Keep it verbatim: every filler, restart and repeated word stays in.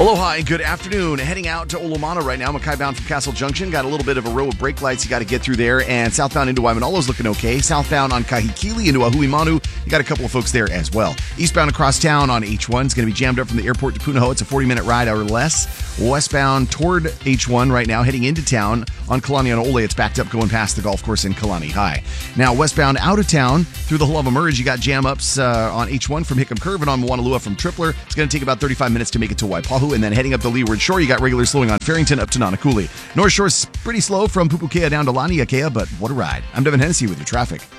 Aloha and good afternoon. Heading out to Olomana right now. Mackay bound from Castle Junction. Got a little bit of a row of brake lights you got to get through there. And southbound into Waimanalo's looking okay. Southbound on Kahikili into Ahuimanu. You got a couple of folks there as well. Eastbound across town on H one is going to be jammed up from the airport to Punahou. It's a forty-minute ride or less. Westbound toward H one right now, heading into town on Kalani and Ole. It's backed up going past the golf course in Kalani High. Now, westbound out of town through the Haulava Merge, you got jam ups uh, on H one from Hickam Curve and on Moanalua from Tripler. It's going to take about thirty-five minutes to make it to Waipahu. And then heading up the Leeward Shore, you got regular slowing on Farrington up to Nanakuli. North Shore's pretty slow from Pupukea down to Laniakea, but what a ride. I'm Devin Hennessy with your traffic.